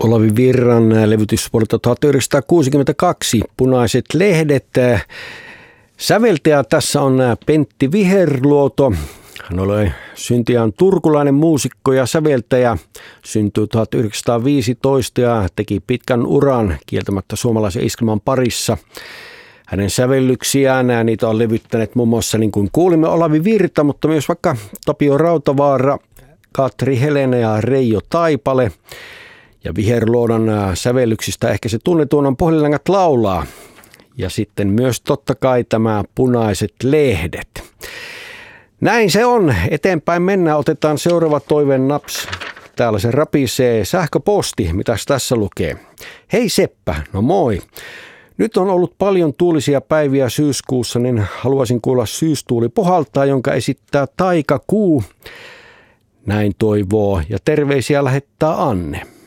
Olavi Virran levytys vuodelta 1962, Punaiset lehdet. Säveltäjä tässä on Pentti Viherluoto. Hän oli syntiään turkulainen muusikko ja säveltäjä. Syntyi 1915 ja teki pitkän uran kieltämättä suomalaisen iskelman parissa. Hänen sävellyksiään niitä on levyttäneet muun muassa, niin kuin kuulimme, Olavi Virta, mutta myös vaikka Tapio Rautavaara, Katri Helena ja Reijo Taipale. Ja Viherluodon sävellyksistä ehkä se tunnetuin on Pohjolangat laulaa. Ja sitten myös totta kai tämä Punaiset lehdet. Näin se on. Eteenpäin mennään. Otetaan seuraava toiveen naps. Täällä se rapisee. Sähköposti. Mitäs tässä lukee? Hei Seppä, no moi. Nyt on ollut paljon tuulisia päiviä syyskuussa, niin haluaisin kuulla Syystuuli puhaltaa, jonka esittää Taikakuu. Näin toivoo ja terveisiä lähettää Anne.